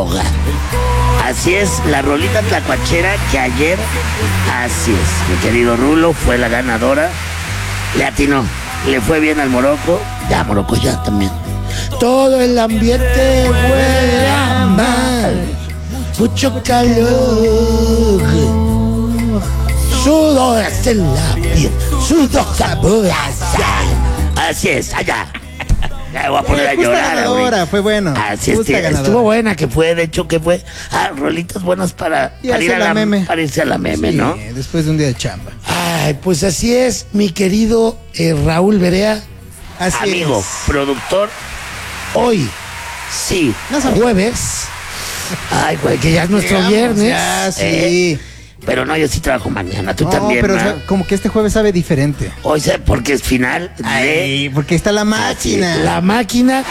ahoga. Así es, la rolita tlacuachera que ayer, así es, mi querido Rulo, fue la ganadora. Le atinó, le fue bien al Morocco. Ya, Morocco, ya también. Todo el ambiente huele a mal, mucho calor, sudor en la piel, sudor sabor a sal. Así es, allá. Ya voy a poner a llorar ahora. Fue bueno. Así es, estuvo buena, que fue, de hecho, que fue. Rolitas buenas para ir a la meme. Para irse a la meme, sí, ¿no? Después de un día de chamba. Ay, pues así es, mi querido Raúl Berea. Así amigo, es. Productor. Hoy, sí, jueves. Ay, güey, que ya es nuestro viernes. Ya, sí. Pero no, yo sí trabajo mañana, tú también. Pero o sea, como que este jueves sabe diferente. Hoy sé, porque es final de... porque está la máquina. La máquina.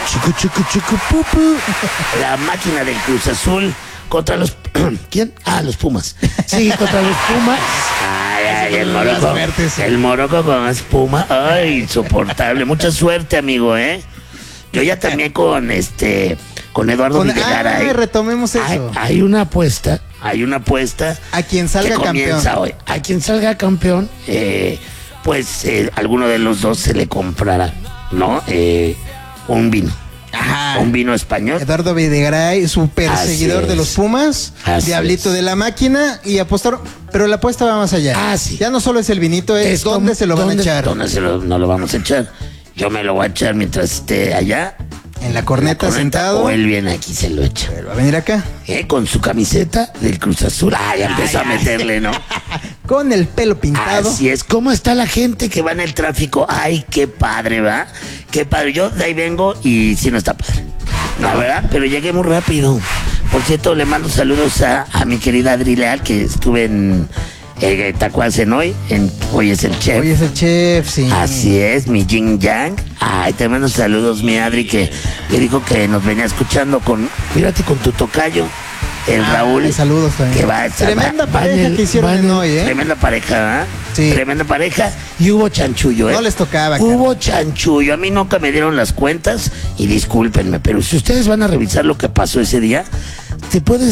La máquina del Cruz Azul contra los... ¿Quién? Los Pumas. Sí, contra los Pumas. Ay, el Morocco. El Morocco con espuma. Ay, insoportable. Mucha suerte, amigo, Yo ya también con Eduardo Videgaray. Retomemos eso. Hay una apuesta. A quien salga campeón. Hoy. A quien salga campeón, pues alguno de los dos se le comprará, ¿no? Un vino. Ajá. Un vino español. Eduardo Videgaray, súper seguidor de los Pumas, diablito de la máquina, y apostaron, pero la apuesta va más allá. Sí. Ya no solo es el vinito, es dónde se lo van a echar. No lo vamos a echar. Yo me lo voy a echar mientras esté allá. En la corneta sentado. O él viene aquí, se lo echa. Pero va a venir acá. Con su camiseta del Cruz Azul. Ya empezó a meterle, ¿no? Con el pelo pintado. Así es. ¿Cómo está la gente que va en el tráfico? Ay, qué padre, ¿va? Qué padre. Yo de ahí vengo y sí no está padre. La verdad, pero llegué muy rápido. Por cierto, le mando saludos a mi querida Adri Leal, que estuve en... Tacuacen hoy es el chef. Hoy es el chef, sí. Así es, mi Yin Yang. Ay, te mando saludos, mi Adri, que dijo que nos venía escuchando mírate con tu tocayo, el Raúl. Saludos también. Que va, tremenda pareja que hicieron hoy, Tremenda pareja, ¿eh? Sí. Tremenda pareja. Y hubo chanchullo, No les tocaba. Hubo chanchullo. A mí nunca me dieron las cuentas y discúlpenme, pero si ustedes van a revisar lo que pasó ese día,